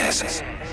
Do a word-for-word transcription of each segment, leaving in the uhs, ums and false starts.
Ez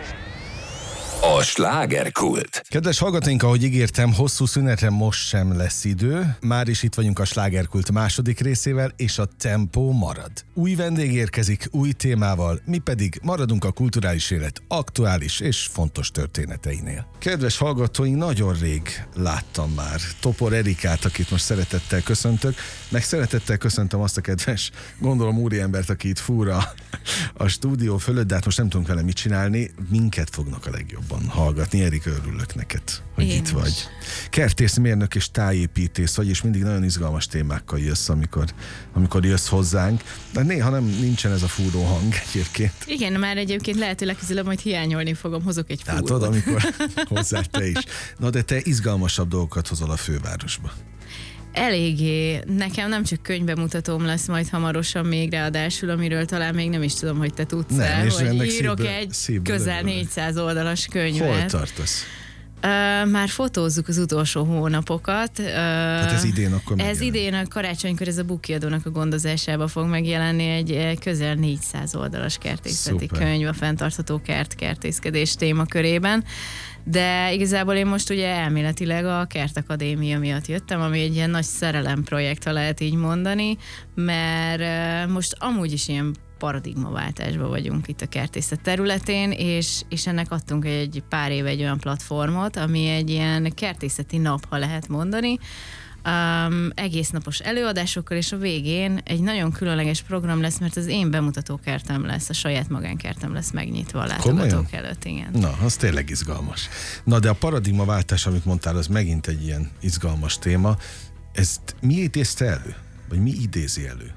a slágerkult. Kedves hallgatóink, ahogy ígértem, hosszú szünetre most sem lesz idő. Már is itt vagyunk a slágerkult második részével, és a tempó marad. Új vendég érkezik, új témával, mi pedig maradunk a kulturális élet aktuális és fontos történeteinél. Kedves hallgatóink, nagyon rég láttam már Topor Erikát, akit most szeretettel köszöntök, meg szeretettel köszöntöm azt a kedves, gondolom úriembert, aki itt fúr a, a stúdió fölött, de hát most nem tudunk vele mit csinálni, minket fognak a legjobban hallgatni. Erika, örülök neked, hogy Én itt is. vagy. Kertészmérnök és tájépítész vagy, és mindig nagyon izgalmas témákkal jössz, amikor, amikor jössz hozzánk. De néha nem nincsen ez a fúró hang egyébként. Igen, már egyébként lehet, hogy legközelebb majd hiányolni fogom, hozok egy fúrót. Tehát oda, amikor hozzá te is. Na de te izgalmasabb dolgokat hozol a fővárosba. Eléggé. Nekem nem csak könyvbemutatóm lesz majd hamarosan még ráadásul, amiről talán még nem is tudom, hogy te tudsz Nem, el, és hogy ennek írok szívből- egy szívből közel örülök. négyszáz oldalas könyvet. Hol tartasz? Uh, már fotózzuk az utolsó hónapokat. Uh, Hát ez idén akkor Ez megjelenik. idén a karácsonykor ez a Bukiadónak a gondozásába fog megjelenni egy eh, közel négyszáz oldalas kertészeti Szuper. könyv a fenntartható kert kertészkedés témakörében. De igazából én most ugye elméletileg a Kertakadémia miatt jöttem, ami egy ilyen nagy szerelemprojekt, ha lehet így mondani, mert eh, most amúgy is ilyen paradigmaváltásban vagyunk itt a kertészet területén, és, és ennek adtunk egy pár éve egy olyan platformot, ami egy ilyen kertészeti nap, ha lehet mondani, um, egész napos előadásokkal, és a végén egy nagyon különleges program lesz, mert az én bemutatókertem lesz, a saját magánkertem lesz megnyitva a látogatók előtt, igen. Na, az tényleg izgalmas. Na, de a paradigmaváltás, amit mondtál, az megint egy ilyen izgalmas téma. Ezt mi idézte elő? Vagy mi idézi elő?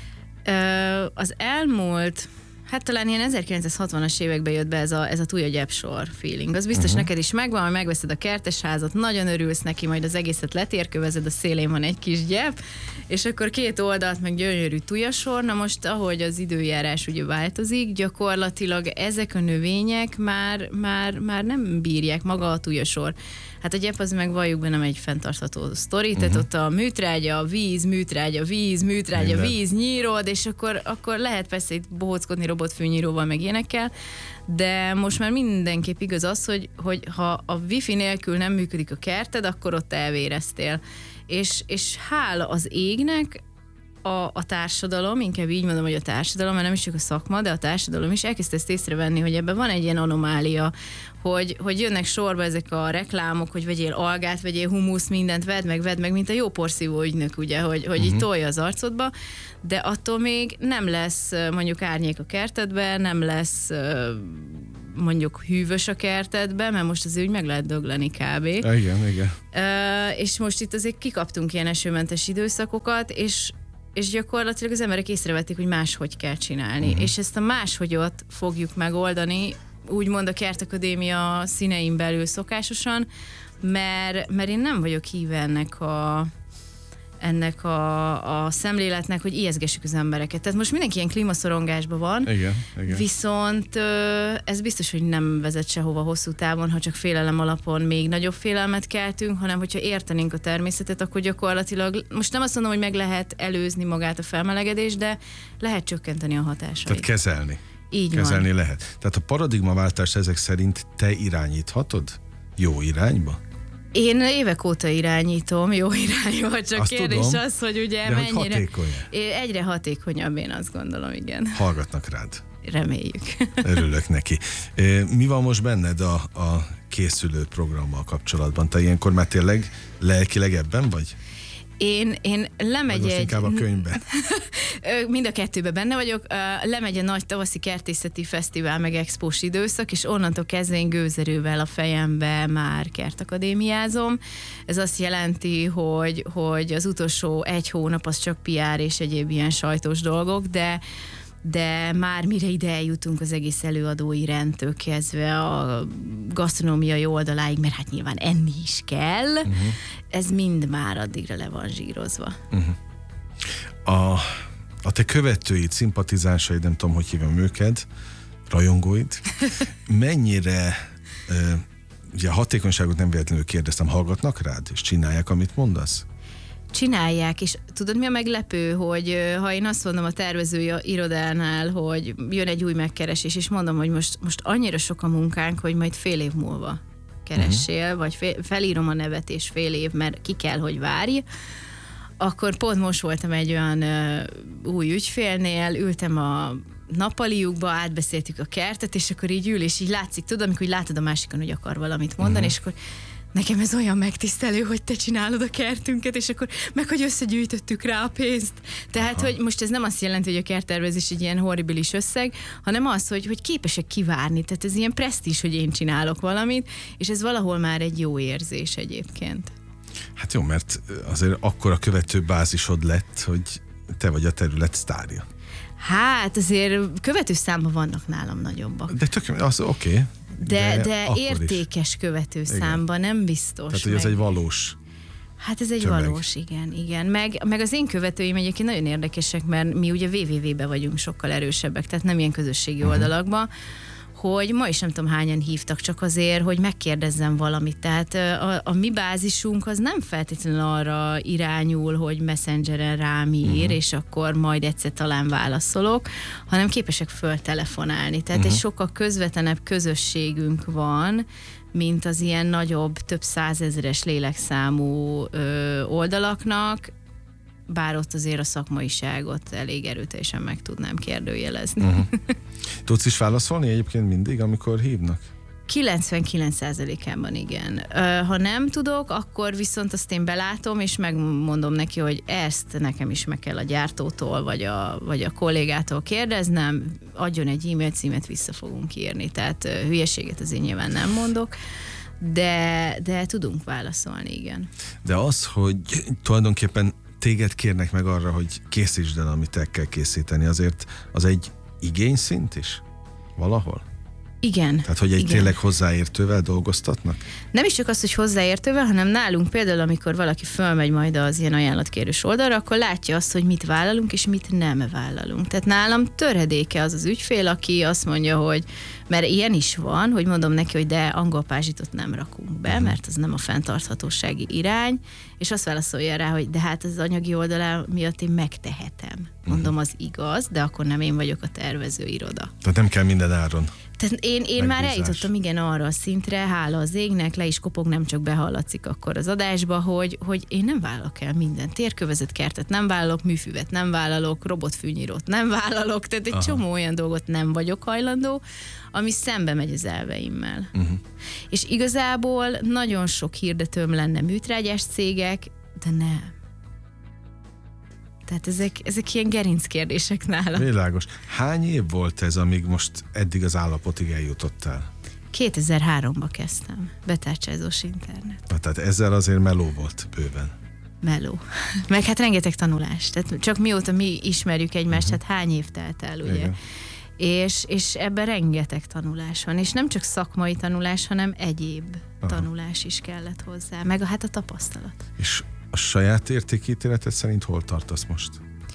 Ö, az elmúlt, hát talán ilyen ezerkilencszázhatvanas években jött be ez a, ez a túlja gyepsor feeling. Az biztos uh-huh. neked is megvan, hogy megveszed a kertesházat, nagyon örülsz neki, majd az egészet letérkövezed, a szélén van egy kis gyep, és akkor két oldalt meg gyönyörű tujasor. Na most, ahogy az időjárás ugye változik, gyakorlatilag ezek a növények már, már, már nem bírják maga a tujasor. Hát a gyep az meg valljuk be nem egy fenntartható sztori, uh-huh. tehát ott a műtrágya, víz, műtrágya, víz, műtrágya, Minden. víz, nyírod, és akkor, akkor lehet persze itt bohóckodni robotfűnyíróval, meg ilyenekkel, de most már mindenképp igaz az, hogy, hogy ha a wifi nélkül nem működik a kerted, akkor ott elvéreztél. És, és hála az égnek, A, a társadalom, inkább így mondom, hogy a társadalom, mert nem is csak a szakma, de a társadalom is elkezdte ezt észrevenni, hogy ebben van egy ilyen anomália, hogy, hogy jönnek sorba ezek a reklámok, hogy vegyél algát, vegyél humuszt, mindent vedd meg, vedd meg, mint a jó porszívó ügynök, ugye, hogy, hogy uh-huh. így tolja az arcodba, de attól még nem lesz mondjuk árnyék a kertedben, nem lesz mondjuk hűvös a kertedbe, mert most azért úgy meg lehet dögleni kb. Igen, igen. Uh, és most itt azért kikaptunk ilyen esőmentes időszakokat, és és gyakorlatilag az emberek észrevették, hogy máshogy kell csinálni. Uh-huh. És ezt a máshogyot fogjuk megoldani, úgymond a Kertakadémia színein belül szokásosan, mert, mert én nem vagyok híve ennek a ennek a, a szemléletnek, hogy ijeszgessük az embereket. Tehát most mindenki ilyen klímaszorongásban van, Igen, igen. viszont ö, ez biztos, hogy nem vezet sehova hosszú távon, ha csak félelem alapon még nagyobb félelmet keltünk, hanem hogyha értenénk a természetet, akkor gyakorlatilag, most nem azt mondom, hogy meg lehet előzni magát a felmelegedést, de lehet csökkenteni a hatásait. Tehát kezelni. Így Kezelni van. lehet. Tehát a paradigmaváltást ezek szerint te irányíthatod? Jó irányba? Én évek óta irányítom, jó irányba, csak Azt kérdés tudom, az, hogy ugye de hogy mennyire... hatékony-e? É, egyre hatékonyabb, én azt gondolom, igen. Hallgatnak rád. Reméljük. Örülök neki. E, Mi van most benned a, a készülő programmal kapcsolatban? Te ilyenkor már tényleg lelkileg ebben vagy? Én, én lemegy Most egy... inkább a könyvben. Mind a kettőben benne vagyok. Lemegy a nagy tavaszi kertészeti fesztivál meg expós időszak, és onnantól kezdve én gőzerővel a fejembe már kertakadémiázom. Ez azt jelenti, hogy, hogy az utolsó egy hónap az csak pé er és egyéb ilyen sajtos dolgok, de de már mire ide eljutunk az egész előadói rendtől kezdve a gasztronómiai oldaláig, mert hát nyilván enni is kell, uh-huh. ez mind már addigra le van zsírozva. Uh-huh. A, a te követőid, szimpatizánsaid, nem tudom, hogy hívom őket, rajongóid, mennyire, uh, ugye a hatékonyságot nem véletlenül kérdeztem, hallgatnak rád, és csinálják, amit mondasz? csinálják, és tudod, mi a meglepő, hogy ha én azt mondom a tervezői irodánál, hogy jön egy új megkeresés, és mondom, hogy most, most annyira sok a munkánk, hogy majd fél év múlva keressél, uh-huh. vagy fél, felírom a nevet, és fél év, mert ki kell, hogy várj, akkor pont most voltam egy olyan uh, új ügyfélnél, ültem a nappaliukba, átbeszéltük a kertet, és akkor így ül, és így látszik, tudod, amikor így látod a másikon, hogy akar valamit mondani, uh-huh. és akkor nekem ez olyan megtisztelő, hogy te csinálod a kertünket, és akkor meg, hogy összegyűjtöttük rá a pénzt. Tehát, aha. hogy most ez nem azt jelenti, hogy a kerttervezés egy ilyen horribilis összeg, hanem az, hogy, hogy képesek kivárni. Tehát ez ilyen presztízs, hogy én csinálok valamit, és ez valahol már egy jó érzés egyébként. Hát jó, mert azért akkor a követő bázisod lett, hogy te vagy a terület sztárja. Hát azért követő számban vannak nálam nagyobbak. De tök, az oké. Okay. De, de, de értékes követő számban, nem biztos. Tehát, hogy meg... ez egy valós Hát ez egy tömeg. valós, igen, igen. Meg, meg az én követőim egyébként nagyon érdekesek, mert mi ugye double-u double-u double-ben vagyunk sokkal erősebbek, tehát nem ilyen közösségi uh-huh. oldalakban, hogy ma is nem tudom hányan hívtak, csak azért, hogy megkérdezzem valamit. Tehát a, a mi bázisunk az nem feltétlenül arra irányul, hogy Messengeren rám ír, uh-huh. és akkor majd egyszer talán válaszolok, hanem képesek föltelefonálni. Tehát uh-huh. egy sokkal közvetlenebb közösségünk van, mint az ilyen nagyobb, több százezeres lélekszámú ö, oldalaknak, bár ott azért a szakmaiságot elég erőteljesen meg tudnám kérdőjelezni. Uh-huh. Tudsz is válaszolni egyébként mindig, amikor hívnak? kilencvenkilenc százalékában igen. Ha nem tudok, akkor viszont azt én belátom, és megmondom neki, hogy ezt nekem is meg kell a gyártótól, vagy a, vagy a kollégától kérdeznem, adjon egy e-mail címet, vissza fogunk írni. Tehát hülyeséget azért nyilván nem mondok, de, de tudunk válaszolni, igen. De az, hogy tulajdonképpen téged kérnek meg arra, hogy készítsd el, amit el kell készíteni, azért az egy igényszint is? Valahol? Igen. Tehát, hogy egy igen. tényleg hozzáértővel dolgoztatnak? Nem is csak az, hogy hozzáértővel, hanem nálunk például, amikor valaki fölmegy majd az ilyen ajánlatkérős oldalra, akkor látja azt, hogy mit vállalunk, és mit nem vállalunk. Tehát nálam töredéke az az ügyfél, aki azt mondja, hogy mert ilyen is van, hogy mondom neki, hogy de angol pázsitot nem rakunk be, uh-huh. mert az nem a fenntarthatósági irány, és azt válaszolja rá, hogy de hát az anyagi oldalá miatt én megtehetem. Mondom, az igaz, de akkor nem én vagyok a tervezőiroda. Tehát nem kell minden áron. Tehát én, én már eljutottam igen arra a szintre, hála az égnek, le is kopog, nem csak behallatszik akkor az adásba, hogy, hogy én nem vállalok el mindent. Térkövezet kertet nem vállalok, műfüvet nem vállalok, robotfűnyírót nem vállalok, tehát egy Aha. csomó olyan dolgot nem vagyok hajlandó, ami szembe megy az elveimmel. Uh-huh. És igazából nagyon sok hirdetőm lenne műtrágyás cégek, de nem. Tehát ezek, ezek ilyen gerinckérdések nálam. Világos. Hány év volt ez, amíg most eddig az állapotig eljutottál? kétezer-háromban kezdtem. Betárcsázós internet. Na, tehát ezzel azért meló volt bőven. Meló. Meg hát rengeteg tanulás. Tehát csak mióta mi ismerjük egymást, uh-huh. hát hány év telt el, ugye? Igen. És, és ebben rengeteg tanulás van. És nem csak szakmai tanulás, hanem egyéb Aha. tanulás is kellett hozzá. Meg hát a tapasztalat. És a saját értékítéleted szerint hol tartasz most?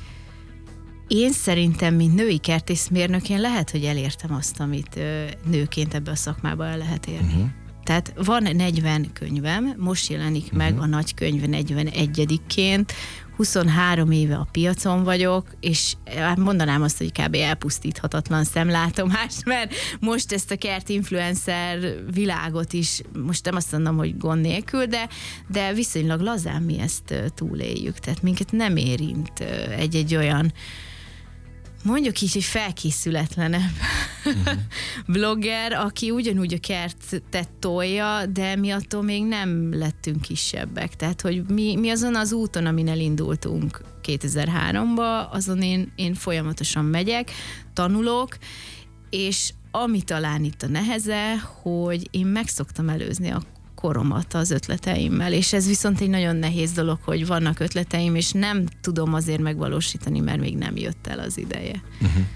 Én szerintem, mint női kertészmérnök, én lehet, hogy elértem azt, amit ö, nőként ebbe a szakmába el lehet érni. Uh-huh. Tehát van negyven könyvem, most jelenik uh-huh. meg a nagy könyv negyvenegyedikként, huszonhárom éve a piacon vagyok, és mondanám azt, hogy kb. Elpusztíthatatlan szemlátomás, mert most ezt a kert influencer világot is, most nem azt mondom, hogy gond nélkül, de, de viszonylag lazán mi ezt túléljük. Tehát minket nem érint egy-egy olyan, mondjuk így, hogy felkészületlenebb uh-huh. blogger, aki ugyanúgy a kertet tolja, de mi attól még nem lettünk kisebbek. Tehát, hogy mi, mi azon az úton, amin elindultunk kétezer-háromba, azon én, én folyamatosan megyek, tanulok, és ami talán itt a neheze, hogy én meg szoktam előzni a koromat az ötleteimmel, és ez viszont egy nagyon nehéz dolog, hogy vannak ötleteim, és nem tudom azért megvalósítani, mert még nem jött el az ideje. Uh-huh.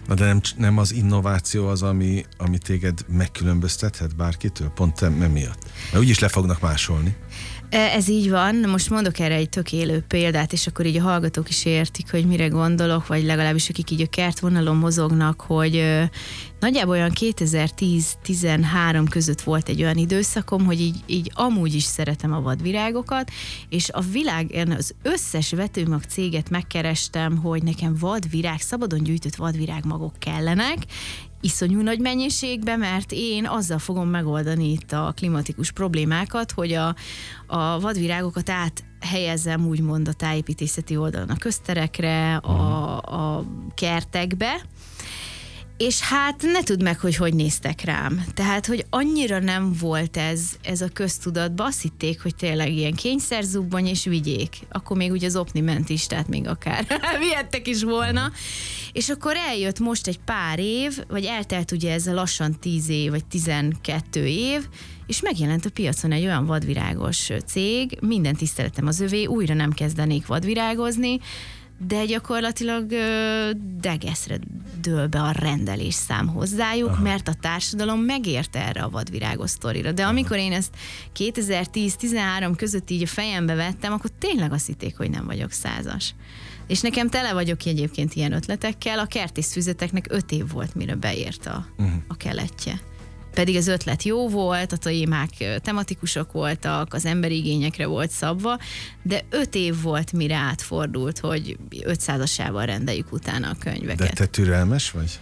Na de nem, nem az innováció az, ami, ami téged megkülönböztethet bárkitől? Pont emiatt. Mert úgyis le fognak másolni. Ez így van, most mondok erre egy tök élő példát, és akkor így a hallgatók is értik, hogy mire gondolok, vagy legalábbis akik így a kertvonalon mozognak, hogy ö, nagyjából olyan kétezer-tíz-tizenhárom között volt egy olyan időszakom, hogy így, így amúgy is szeretem a vadvirágokat, és a világon az összes vetőmag céget megkerestem, hogy nekem vadvirág, szabadon gyűjtött vadvirágmagok kellenek, iszonyú nagy mennyiségben, mert én azzal fogom megoldani itt a klimatikus problémákat, hogy a, a vadvirágokat áthelyezzem úgymond a tájépítészeti oldalon a közterekre, a, a kertekbe, és hát ne tudd meg, hogy hogy néztek rám. Tehát, hogy annyira nem volt ez, ez a köztudatban, azt hitték, hogy tényleg ilyen kényszerzubbony és vigyék. Akkor még ugye az opni ment is, tehát még akár vihettek is volna. És akkor eljött most egy pár év, vagy eltelt ugye ez a lassan tíz év, vagy tizenkettő év, és megjelent a piacon egy olyan vadvirágos cég, minden tiszteletem az övé, újra nem kezdenék vadvirágozni, de gyakorlatilag degeszre dől be a rendelésszám hozzájuk, aha, mert a társadalom megérte erre a vadvirágos sztorira. De amikor én ezt kétezer-tíz-tizenhárom között így a fejembe vettem, akkor tényleg azt hitték, hogy nem vagyok százas. És nekem tele vagyok egyébként ilyen ötletekkel, a kertészfüzeteknek öt év volt, mire beért a, uh-huh. a keletje. Pedig az ötlet jó volt, a témák tematikusok voltak, az emberi igényekre volt szabva, de öt év volt, mire átfordult, hogy ötszázasával rendeljük utána a könyveket. De te türelmes vagy?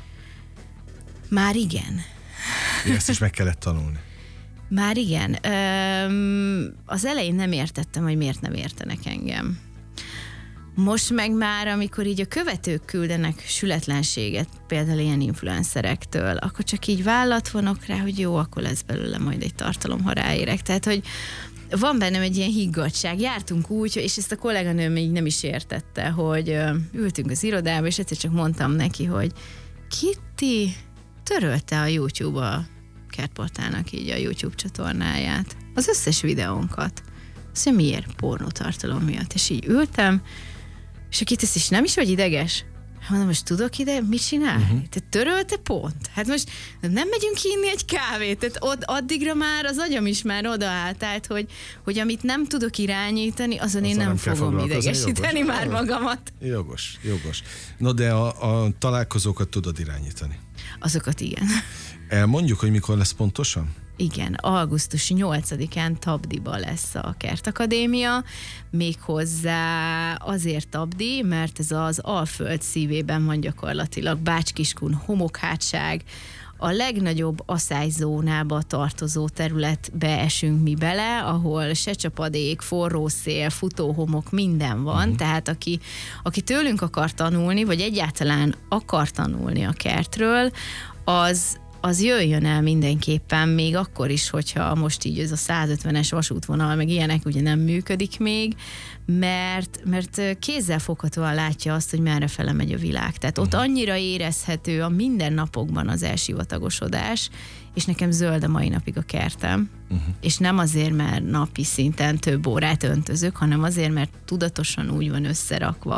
Már igen. Ezt is meg kellett tanulni. Már igen. Öm, az elején nem értettem, hogy miért nem értenek engem. Most meg már, amikor így a követők küldenek sületlenséget, például ilyen influencerektől, akkor csak így vállat vonok rá, hogy jó, akkor lesz belőle majd egy tartalom, ha ráérek. Tehát, hogy van bennem egy ilyen higgadtság. Jártunk úgy, és ezt a kolléganőm még nem is értette, hogy ültünk az irodába, és egyszer csak mondtam neki, hogy Kitty törölte a YouTube a Kertportálnak így a YouTube csatornáját. Az összes videónkat. Azt mondja, miért? Pornótartalom miatt. És így ültem, és aki tesz, és nem is vagy ideges? Hát mondom, most tudok ide, mit csinál? Uh-huh. Te törölte pont? Hát most nem megyünk ki inni egy kávét, tehát ott, addigra már az agyam is már odaállt, tehát, hogy, hogy amit nem tudok irányítani, azon én nem, nem fogom idegesíteni jogos, már magamat. Jogos, jogos. No, de a, a találkozókat tudod irányítani? Azokat igen. Elmondjuk, hogy mikor lesz pontosan? Igen, augusztus nyolcadikán Tabdiba lesz a Kertakadémia, méghozzá azért Tabdi, mert ez az Alföld szívében van gyakorlatilag, Bács-Kiskun homokhátság, a legnagyobb aszályzónába tartozó területbe esünk mi bele, ahol se csapadék, forró szél, futóhomok, minden van, uh-huh. tehát aki, aki tőlünk akar tanulni, vagy egyáltalán akar tanulni a kertről, az az jöjjön el mindenképpen, még akkor is, hogyha most így ez a százötvenes vasútvonal, meg ilyenek ugye nem működik még, mert, mert kézzelfoghatóan látja azt, hogy merre fele megy a világ. Tehát ott annyira érezhető a mindennapokban az elsivatagosodás, és nekem zöld a mai napig a kertem. Uh-huh. És nem azért, mert napi szinten több órát öntözök, hanem azért, mert tudatosan úgy van összerakva,